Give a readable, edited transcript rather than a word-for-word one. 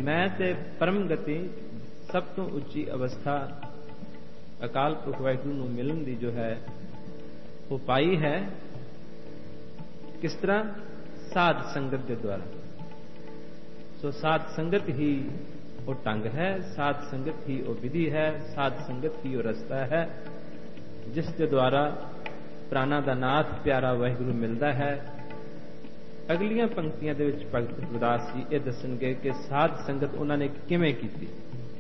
ਮੈਂ ਤੇ ਪਰਮ ਗਤੀ ਸਭ ਤੋਂ ਉੱਚੀ ਅਵਸਥਾ ਅਕਾਲ ਪੁਰਖ ਵਾਹਿਗੁਰੂ ਨੂੰ ਮਿਲਣ ਦੀ ਜੋ ਹੈ ਉਹ ਪਾਈ ਹੈ। ਕਿਸ ਤਰ੍ਹਾਂ? ਸਾਧ ਸੰਗਤ ਦੇ ਦੁਆਰਾ। ਸੋ ਸਾਧ ਸੰਗਤ ਹੀ ਉਹ ਢੰਗ ਹੈ, ਸਾਧ ਸੰਗਤ ਹੀ ਉਹ ਵਿਧੀ ਹੈ, ਸਾਧ ਸੰਗਤ ਹੀ ਉਹ ਰਸਤਾ ਹੈ ਜਿਸ ਦੇ ਦੁਆਰਾ ਪ੍ਰਾਣਾਂ ਦਾ ਨਾਥ ਪਿਆਰਾ ਵਾਹਿਗੁਰੂ ਮਿਲਦਾ ਹੈ। ਅਗਲੀਆਂ ਪੰਕਤੀਆਂ ਦੇ ਵਿੱਚ ਭਗਤ ਗੁਰਦਾਸ ਜੀ ਇਹ ਦੱਸਣਗੇ ਕਿ ਸਾਧ ਸੰਗਤ ਉਹਨਾਂ ਨੇ ਕਿਵੇਂ ਕੀਤੀ।